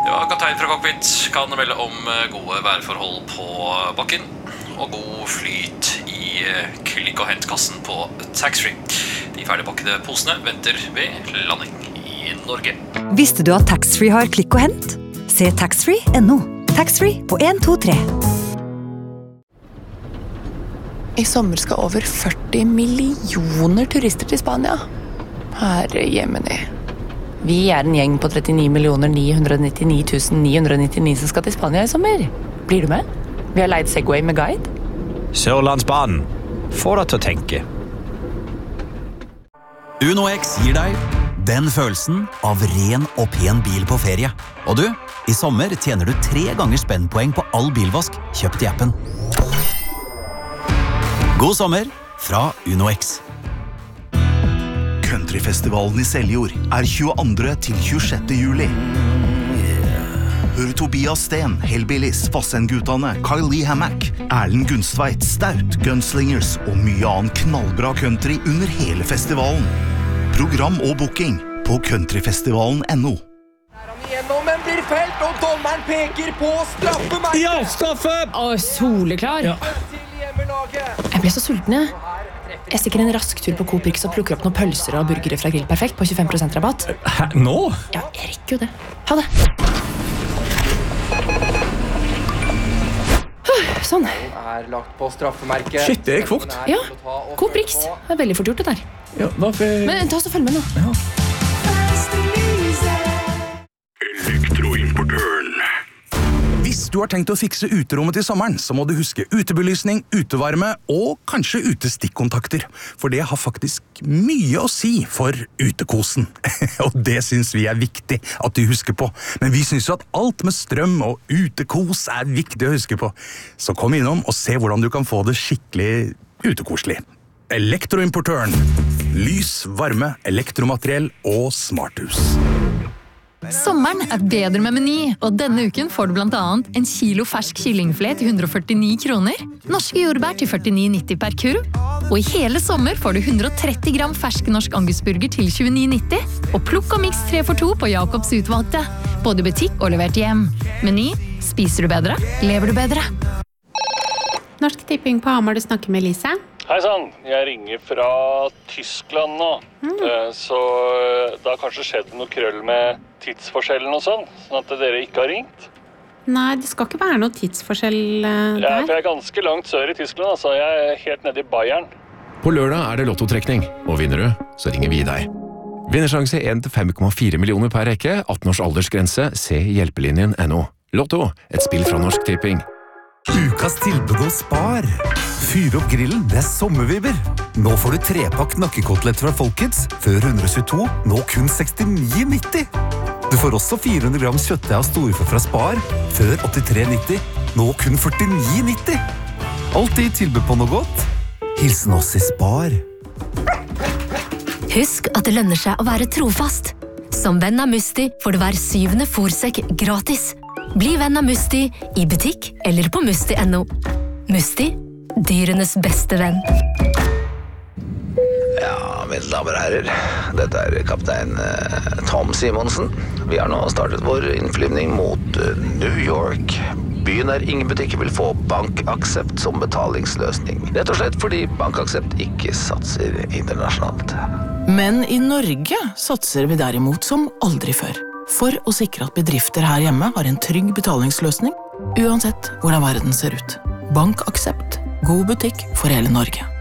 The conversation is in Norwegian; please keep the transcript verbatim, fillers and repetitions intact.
Ja, kaptein fra cockpit kan melde om gode værforhold på bakken og god flyt i klikk- og hentkassen på taxfree. De ferdigpakkede posene venter ved landing i Norge. Visste du at taxfree har klikk og hent? Se taxfree punktum no. Taxfree på en to tre. I sommer skal over førti millioner turister til Spania. Herre jemini. Vi er en gjeng på trettini millioner ni hundre nittini tusen ni hundre nittini som skal til Spania i sommer. Blir du med? Vi har leid Segway med guide. Sørlandsbanen. Få deg til å tenke. UnoX gir deg den følelsen av ren og pen bil på ferie. Og du, i sommer tjener du tre ganger spennpoeng på all bilvask kjøpt i appen. God sommer fra UnoX. Countryfestivalen i Seljord er tjueandre til tjuesjette juli. Hør Tobias Sten, Hellbillies, Vassendgutane, Kyle Lee Hammack, Erlend Gunstveit, Staut, Gunslingers og mye annen knallbra country under hele festivalen. Program og booking på countryfestivalen punktum no. Men blir felt, og dommeren peker på straffe meg. Ja, straffe! Å, soleklar. Ja. Jeg ble så sulten, jeg. Jeg stikker en rask tur på Coop Rix og plukker opp noen pølser og burgere fra Grill Perfekt på tjuefem prosent rabatt. Hæ, nå? Ja, jeg rekker jo det. Ha det. Sånn. Er lagt på straffemerket. Shit, det gikk fort. Ja, Coop Rix. Det er veldig fort gjort det der. Ja, hvorfor... Men ta så følg med nå. Ja. Elektroimportøren. Hvis du har tenkt å fikse uterommet til sommeren, så må du huske utebelysning, utevarme og kanskje utestikkontakter. For det har faktisk mye å si for utekosen. Og det synes vi er viktig at du husker på. Men vi synes jo at alt med strøm og utekos er viktig å huske på. Så kom innom og se hvordan du kan få det skikkelig utekoselig. Elektroimportøren. Lys, varme, elektromateriell og smarthus. Sommeren er bedre med Meny, og denne uken får du blant annet en kilo fersk kyllingfilet til hundre og førtini kroner, norske jordbær til førtini nitti per kurv, og i hele sommer får du hundre og tretti gram fersk norsk angusburger til tjueni nitti, og plukk og miks tre for to på Jakobs utvalgte, både i butikk og levert hjem. Meny, spiser du bedre, lever du bedre. Norsk Tipping på Hamar, du snakker med Lise. Hei sann, jeg ringer fra Tyskland nå, mm. så det har kanskje skjedd noe krøll med tidsforskjellen og sånn, sånn at dere ikke har ringt. Nei, det skal ikke være noe tidsforskjell der. Ja, for jeg er ganske langt sør i Tyskland, altså jeg er helt nede i Bayern. På lørdag er det lottotrekning, og vinner du, så ringer vi deg. Vinnersjanse én til fem komma fire millioner per rekke, atten års aldersgrense, se hjelpelinjen punktum no. Lotto, et spill fra Norsk Tipping. Ukas tilbud og spar. Fyr opp grillen, det er sommervibber. Nå får du trepakk nakkekoteletter fra Folkets, før hundre og tjueto, nå kun sekstini nitti. Du får også fire hundre gram kjøttdeig av storfe fra Spar, før åttitre nitti, nå kun førtini nitti. Alltid tilbud på noe godt. Hilsen oss i Spar. Husk at det lønner seg å være trofast. Som venn av Musti får du hver syvende fôrsekk gratis. Bli venn av Musti i butikk eller på musti punktum no. Musti, dyrenes beste venn. Ja, mine damer og herrer, dette er kaptein eh, Tom Simonsen. Vi har nå startet vår innflyvning mot eh, New York. Byen der ingen butikker vil få BankAksept som betalingsløsning. Rett og slett fordi BankAksept ikke satser internasjonalt. Men i Norge satser vi derimot som aldri før. For å sikre at bedrifter her hjemme har en trygg betalingsløsning, uansett hvordan verden ser ut. BankAksept. God butikk for hele Norge.